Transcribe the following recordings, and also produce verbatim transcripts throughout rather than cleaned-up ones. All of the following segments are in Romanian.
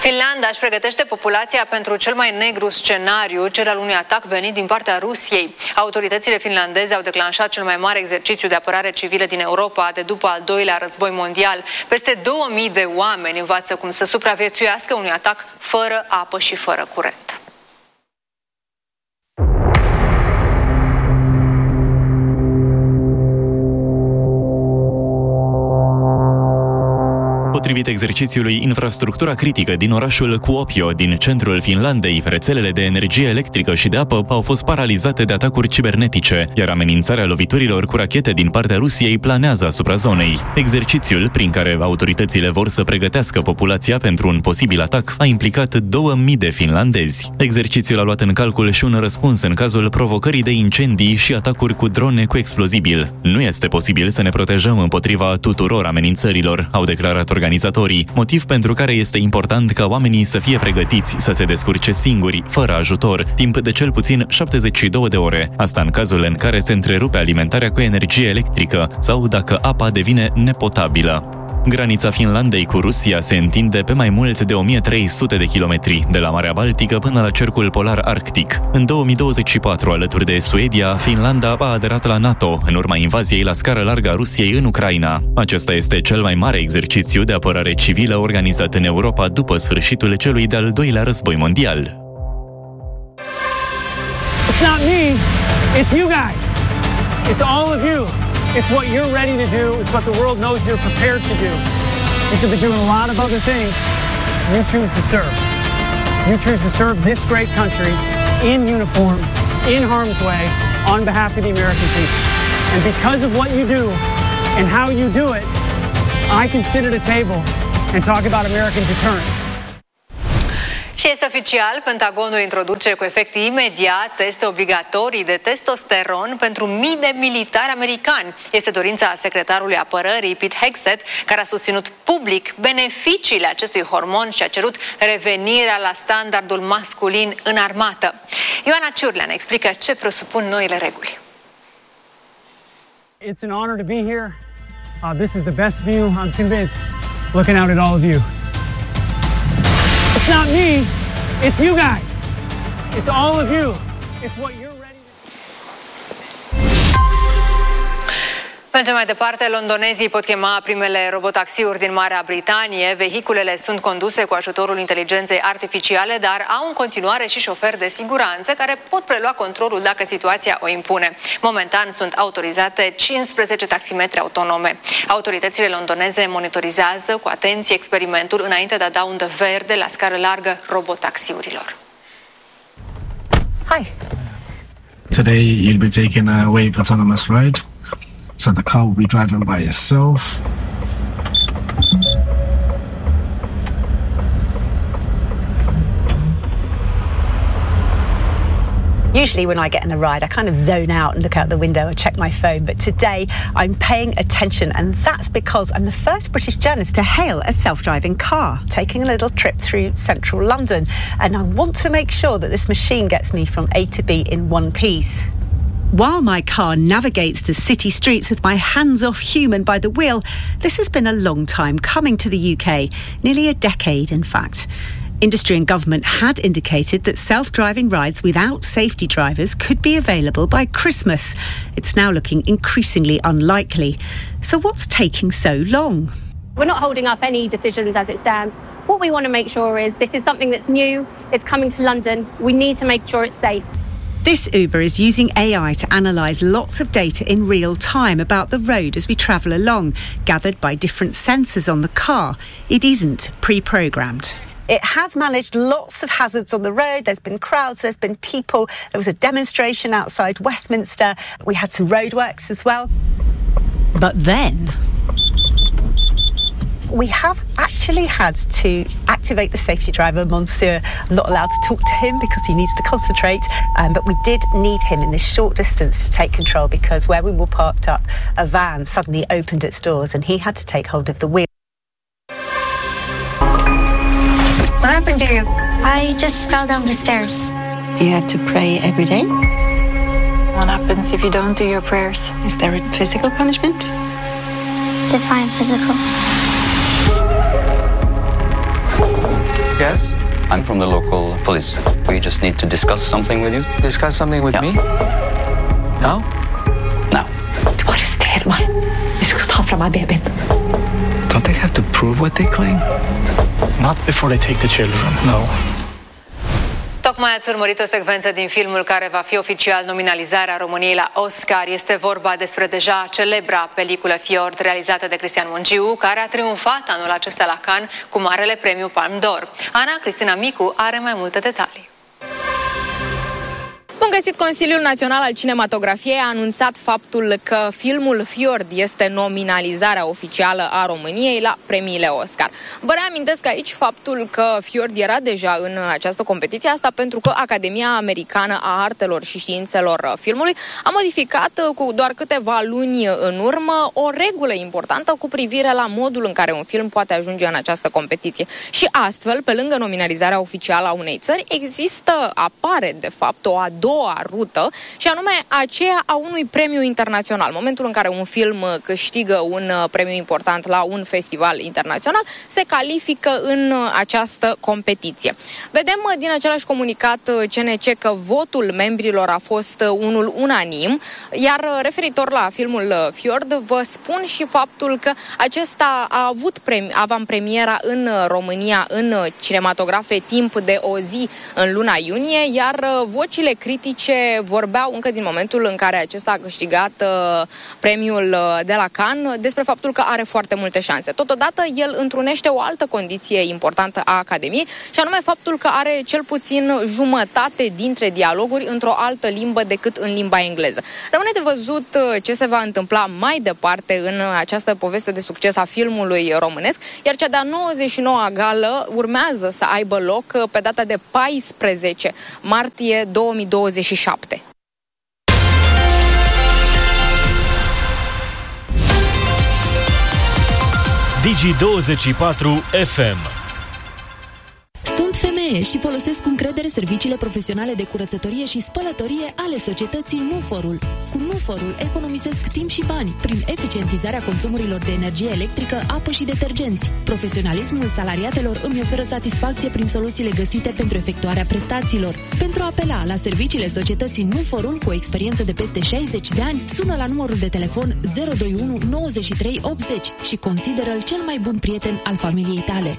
Finlanda își pregătește populația pentru cel mai negru scenariu, cel al unui atac venit din partea Rusiei. Autoritățile finlandeze au declanșat cel mai mare exercițiu de apărare civilă din Europa de după al doilea război mondial. Peste două mii de oameni învață cum să supraviețuiască unui atac fără apă și fără curent. Potrivit exercițiului, infrastructura critică din orașul Kuopio, din centrul Finlandei, rețelele de energie electrică și de apă au fost paralizate de atacuri cibernetice, iar amenințarea loviturilor cu rachete din partea Rusiei planează asupra zonei. Exercițiul, prin care autoritățile vor să pregătească populația pentru un posibil atac, a implicat două mii de finlandezi. Exercițiul a luat în calcul și un răspuns în cazul provocării de incendii și atacuri cu drone cu explozibil. Nu este posibil să ne protejăm împotriva tuturor amenințărilor, au declarat organizatorii, motiv pentru care este important ca oamenii să fie pregătiți să se descurce singuri, fără ajutor, timp de cel puțin șaptezeci și două de ore. Asta în cazul în care se întrerupe alimentarea cu energie electrică sau dacă apa devine nepotabilă. Granița Finlandei cu Rusia se întinde pe mai mult de o mie trei sute de kilometri, de la Marea Baltică până la cercul polar arctic. În două mii douăzeci și patru, alături de Suedia, Finlanda a aderat la NATO, în urma invaziei la scară largă a Rusiei în Ucraina. Acesta este cel mai mare exercițiu de apărare civilă organizat în Europa după sfârșitul celui de-al doilea război mondial. It's not me, it's you guys. It's all of you. It's what you're ready to do. It's what the world knows you're prepared to do. You could be doing a lot of other things. You choose to serve. You choose to serve this great country in uniform, in harm's way, on behalf of the American people. And because of what you do and how you do it, I can sit at a table and talk about American deterrence. Și este oficial, Pentagonul introduce cu efect imediat teste obligatorii de testosteron pentru mii de militari americani. Este dorința secretarului apărării, Pete Hegseth, care a susținut public beneficiile acestui hormon și a cerut revenirea la standardul masculin în armată. Ioana Ciurlea ne explică ce presupun noile reguli. It's an honor to be here. Uh, this is the best view, I'm convinced, looking out at all of you. It's not me, it's you guys. It's all of you. It's what you're ready to do. Mergem mai departe, londonezii pot chema primele robotaxiuri din Marea Britanie. Vehiculele sunt conduse cu ajutorul inteligenței artificiale, dar au în continuare și șoferi de siguranță care pot prelua controlul dacă situația o impune. Momentan sunt autorizate cincisprezece taximetre autonome. Autoritățile londoneze monitorizează cu atenție experimentul înainte de a da undă verde la scară largă robotaxiurilor. Hi. Today you'll be taking a Wave autonomous ride. So the car will be driving by itself. Usually when I get in a ride, I kind of zone out and look out the window and check my phone. But today I'm paying attention, and that's because I'm the first British journalist to hail a self-driving car, taking a little trip through central London. And I want to make sure that this machine gets me from A to B in one piece. While my car navigates the city streets with my hands-off human by the wheel, this has been a long time coming to the U K, nearly a decade in fact. Industry and government had indicated that self-driving rides without safety drivers could be available by Christmas. It's now looking increasingly unlikely. So what's taking so long? We're not holding up any decisions as it stands. What we want to make sure is this is something that's new, it's coming to London, we need to make sure it's safe. This Uber is using A I to analyse lots of data in real time about the road as we travel along, gathered by different sensors on the car. It isn't pre-programmed. It has managed lots of hazards on the road. There's been crowds, there's been people. There was a demonstration outside Westminster. We had some roadworks as well. But then we have actually had to activate the safety driver, Monsieur. I'm not allowed to talk to him because he needs to concentrate, um, but we did need him in this short distance to take control because where we were parked up, a van suddenly opened its doors and he had to take hold of the wheel. What happened to you? I just fell down the stairs. You have to pray every day? What happens if you don't do your prayers? Is there a physical punishment? Define physical. Yes? I'm from the local police. We just need to discuss something with you. Discuss something with yeah. me? Now? Now. Du bare ser meg. Du skal ta fra meg babyen. Don't they have to prove what they claim? Not before they take the children, no. Tocmai ați urmărit o secvență din filmul care va fi oficial nominalizarea României la Oscar. Este vorba despre deja celebra peliculă Fjord, realizată de Cristian Mungiu, care a triumfat anul acesta la Cannes cu marele premiu Palme d'Or. Ana Cristina Micu are mai multe detalii. Bun găsit! Consiliul Național al Cinematografiei a anunțat faptul că filmul Fjord este nominalizarea oficială a României la premiile Oscar. Vă reamintesc aici faptul că Fjord era deja în această competiție, asta pentru că Academia Americană a Artelor și Științelor Filmului a modificat cu doar câteva luni în urmă o regulă importantă cu privire la modul în care un film poate ajunge în această competiție. Și astfel, pe lângă nominalizarea oficială a unei țări, există, apare de fapt o a doua rută, și anume aceea a unui premiu internațional. Momentul în care un film câștigă un premiu important la un festival internațional, se califică în această competiție. Vedem din același comunicat C N C că votul membrilor a fost unul unanim, iar referitor la filmul Fjord, vă spun și faptul că acesta a avut premi- avantpremiera în România în cinematografe timp de o zi în luna iunie, iar vocile critice vorbeau încă din momentul în care acesta a câștigat uh, premiul de la Cannes despre faptul că are foarte multe șanse. Totodată, el întrunește o altă condiție importantă a Academiei, și anume faptul că are cel puțin jumătate dintre dialoguri într-o altă limbă decât în limba engleză. Rămâne de văzut ce se va întâmpla mai departe în această poveste de succes a filmului românesc, iar cea de-a nouăzeci și noua gală urmează să aibă loc pe data de paisprezece martie două mii douăzeci și șapte. Digi douăzeci și patru F M. Sunt femeie și folosesc cu încredere serviciile profesionale de curățătorie și spălătorie ale societății Nuforul. Cu Nuforul economisesc timp și bani prin eficientizarea consumurilor de energie electrică, apă și detergenți. Profesionalismul salariatelor îmi oferă satisfacție prin soluțiile găsite pentru efectuarea prestațiilor. Pentru a apela la serviciile societății Nuforul cu o experiență de peste șaizeci de ani, sună la numărul de telefon zero doi unu nouăzeci și trei optzeci și consideră-l cel mai bun prieten al familiei tale.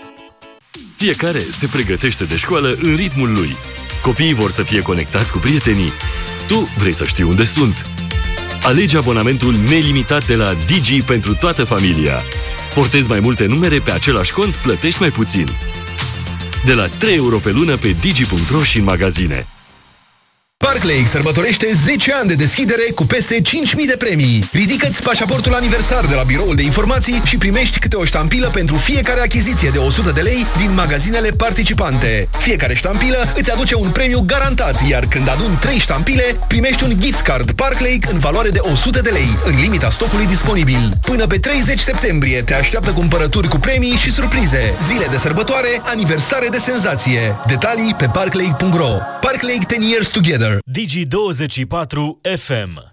Fiecare se pregătește de școală în ritmul lui. Copiii vor să fie conectați cu prietenii. Tu vrei să știi unde sunt. Alege abonamentul nelimitat de la Digi pentru toată familia. Portezi mai multe numere pe același cont, plătești mai puțin. De la trei euro pe lună pe digi punct ro și în magazine. Parklake sărbătorește zece ani de deschidere cu peste cinci mii de premii. Ridică-ți pașaportul aniversar de la biroul de informații și primești câte o ștampilă pentru fiecare achiziție de o sută de lei din magazinele participante. Fiecare ștampilă îți aduce un premiu garantat, iar când aduni trei ștampile, primești un gift card Parklake în valoare de o sută de lei, în limita stocului disponibil. Până pe treizeci septembrie te așteaptă cumpărături cu premii și surprize. Zile de sărbătoare, aniversare de senzație. Detalii pe parklake punct ro. Parklake ten years together. Digi douăzeci și patru F M.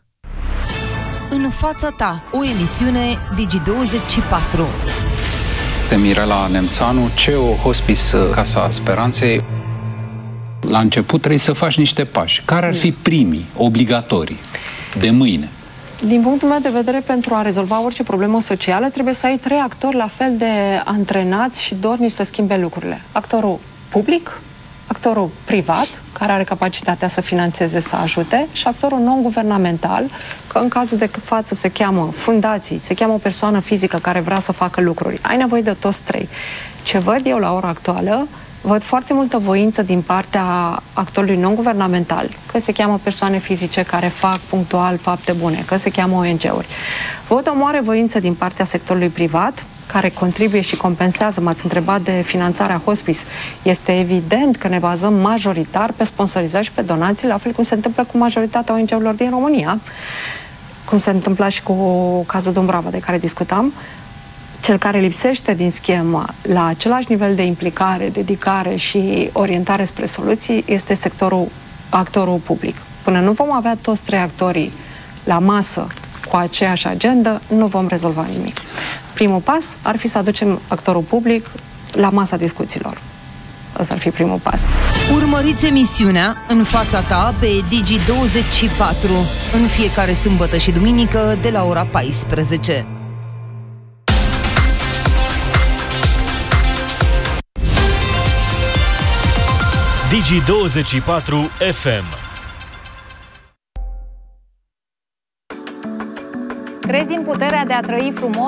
În fața ta, o emisiune Digi douăzeci și patru. Este Mirela Nemțanu, C E O Hospice Casa Speranței. La început trebuie să faci niște pași. Care ar fi primii, obligatorii, de mâine? Din punctul meu de vedere, pentru a rezolva orice problemă socială, trebuie să ai trei actori la fel de antrenați și dornici să schimbe lucrurile. Actorul public, actorul privat, care are capacitatea să financeze, să ajute, și actorul non-guvernamental, că în cazul de față se cheamă fundații, se cheamă o persoană fizică care vrea să facă lucruri. Ai nevoie de toți trei. Ce văd eu la ora actuală, văd foarte multă voință din partea actorului non-guvernamental, că se cheamă persoane fizice care fac punctual fapte bune, că se cheamă O N G-uri. Văd o mare voință din partea sectorului privat, care contribuie și compensează. M-ați întrebat de finanțarea hospice. Este evident că ne bazăm majoritar pe sponsorizări și pe donații, la fel cum se întâmplă cu majoritatea O N G-urilor din România, cum se întâmpla și cu cazul Dumbrava de care discutam. Cel care lipsește din schemă la același nivel de implicare, dedicare și orientare spre soluții este sectorul, actorul public. Până nu vom avea toți trei actorii la masă cu aceeași agendă, nu vom rezolva nimic. Primul pas ar fi să aducem actorul public la masa discuțiilor. Ăsta ar fi primul pas. Urmăriți emisiunea În fața ta pe Digi douăzeci și patru în fiecare sâmbătă și duminică de la ora paisprezece. Digi douăzeci și patru F M. Crezi în puterea de a trăi frumos?